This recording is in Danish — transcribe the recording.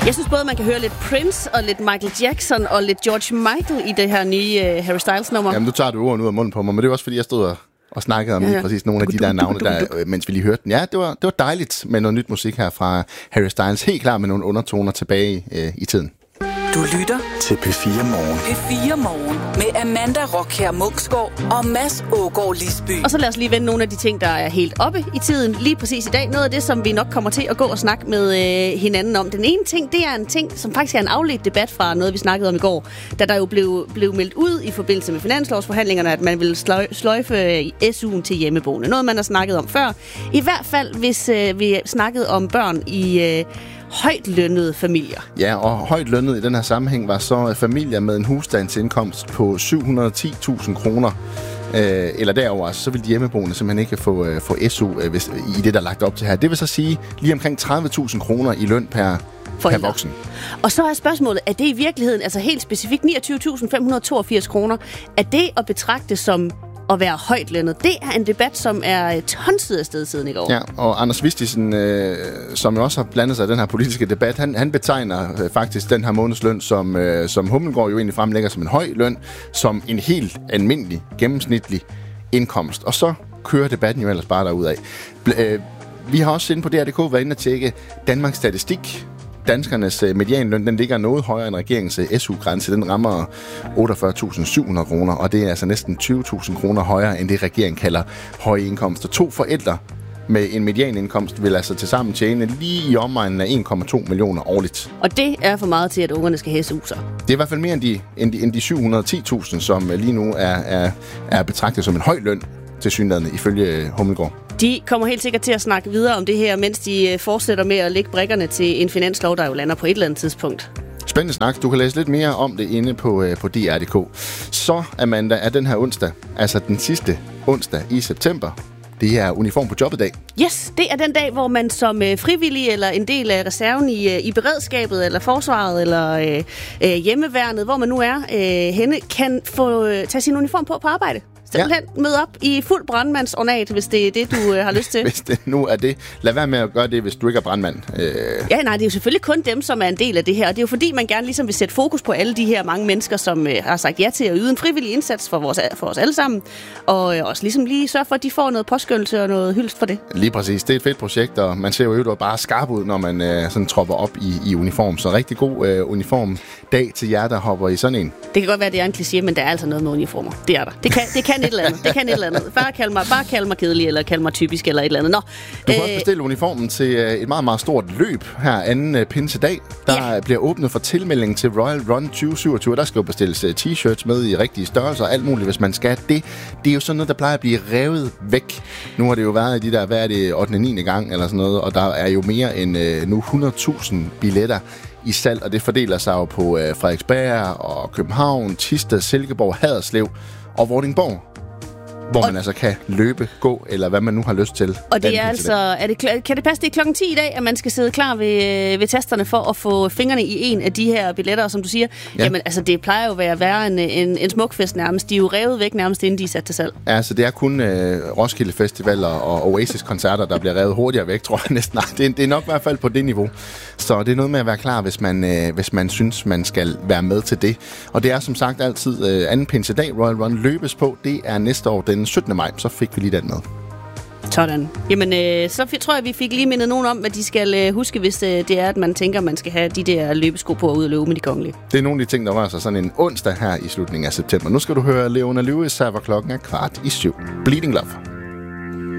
Jeg synes både, man kan høre lidt Prince og lidt Michael Jackson og lidt George Michael i det her nye Harry Styles-nummer. Jamen, du tager du ordene ud af munden på mig, men det er også fordi, jeg stod og snakkede om lige præcis nogle af de der navne, der, mens vi lige hørte den. Ja, det var dejligt med noget nyt musik her fra Harry Styles. Helt klar med nogle undertoner tilbage i tiden. Du lytter til P4 Morgen. P4 Morgen med Amanda Rockher Munksgaard og Mads Ågaard Lisby. Og så lad os lige vende nogle af de ting, der er helt oppe i tiden lige præcis i dag. Noget af det, som vi nok kommer til at gå og snakke med hinanden om. Den ene ting, det er en ting, som faktisk er en afledt debat fra noget, vi snakkede om i går. Da der jo blev meldt ud i forbindelse med finanslovsforhandlingerne, at man ville sløjfe SU'en til hjemmeboende. Noget, man har snakket om før. I hvert fald, hvis vi snakkede om børn i højt lønnede familier. Ja, og højt lønnet i den her sammenhæng var så familier med en husstandsindkomst på 710.000 kroner. Eller derover, så vil de hjemmeboende simpelthen ikke få SU i det, der er lagt op til her. Det vil så sige lige omkring 30.000 kroner i løn per voksen. Og så er spørgsmålet, er det i virkeligheden, altså helt specifikt 29.582 kroner, er det at betragte som at være højtlønnet? Det er en debat, som er tonset af sted siden i går. Ja, og Anders Vistisen, som jo også har blandet sig i den her politiske debat, han betegner faktisk den her månedsløn, som Hummelgaard jo egentlig fremlægger som en høj løn, som en helt almindelig, gennemsnitlig indkomst. Og så kører debatten jo ellers bare derudad. Vi har også inde på DR.dk været inde at tjekke Danmarks Statistik. Danskernes medianløn, den ligger noget højere end regeringens SU-grænse. Den rammer 48.700 kroner, og det er altså næsten 20.000 kroner højere end det, regeringen kalder høje indkomster. 2 forældre med en medianindkomst vil altså tilsammen tjene lige i omegnen af 1,2 millioner årligt. Og det er for meget til, at ungerne skal have SU'er. Det er i hvert fald mere end de 710.000, som lige nu er betragtet som en høj løn til synligheden ifølge Hummelgaard. De kommer helt sikkert til at snakke videre om det her, mens de fortsætter med at lægge brikkerne til en finanslov, der jo lander på et eller andet tidspunkt. Spændende snak. Du kan læse lidt mere om det inde på DR.dk. Så, Amanda, er den her onsdag, altså den sidste onsdag i september, det er uniform på jobbet dag. Yes, det er den dag, hvor man som frivillig eller en del af reserven i beredskabet, eller forsvaret, eller hjemmeværnet, hvor man nu er henne, kan få tage sin uniform på arbejde. Simpelthen møde op i fuld brandmandsornat, hvis det er det, du har lyst til. Hvis det nu er det. Lad være med at gøre det, hvis du ikke er brandmand. Ja, nej, det er jo selvfølgelig kun dem, som er en del af det her. Og det er jo fordi, man gerne ligesom vil sætte fokus på alle de her mange mennesker, som har sagt ja til at yde en frivillig indsats for os alle sammen. Og også ligesom lige sørge for, at de får noget påskyndelse og noget hyldest for det. Lige præcis. Det er et fedt projekt, og man ser jo bare skarp ud, når man sådan tropper op i uniform. Så rigtig god uniformdag til jer, der hopper i sådan en. Det kan godt være, det er en kliché, men der er altså noget med uniformer. Det er der. Det kan et eller andet. Det kan et eller andet. Bare kald mig kedelig, eller kald mig typisk, eller et eller andet. Nå. Du kan også bestille uniformen til et meget, meget stort løb her anden pinsedag. Der bliver åbnet for tilmelding til Royal Run 2027. Der skal jo bestilles t-shirts med i rigtige størrelser og alt muligt, hvis man skal det. Det er jo sådan noget, der plejer at blive revet væk. Nu har det jo været i de der, hvad er det, 8. 9. gang eller sådan noget, og der er jo mere end nu 100.000 billetter i salg, og det fordeler sig jo på Frederiksberg og København, Thisted, Silkeborg, Haderslev og Vordingborg, hvor man altså kan løbe, gå, eller hvad man nu har lyst til. Og det er altså, kan det passe, det er klokken 10 i dag, at man skal sidde klar ved tasterne for at få fingrene i en af de her billetter, som du siger? Ja. Jamen, altså, det plejer jo at være værre end en smukfest nærmest. De er jo revet væk nærmest, inden de er sat til salg. Ja, altså, det er kun Roskilde Festival og Oasis-koncerter, der bliver revet hurtigere væk, tror jeg næsten. Nej, det er nok i hvert fald på det niveau. Så det er noget med at være klar, hvis man synes, man skal være med til det. Og det er som sagt altid anden pinsedag, Royal Run løbes på. Det er næste år den 17. maj, så fik vi lige den med. Sådan. Jamen, så tror jeg, vi fik lige mindet nogen om, hvad de skal huske, hvis det er, at man tænker, at man skal have de der løbesko på ud og løbe med de kongelige. Det er nogle af de ting, der rører sig sådan en onsdag her i slutningen af september. Nu skal du høre Leona Lewis, her hvor klokken er 6:15. Bleeding Love.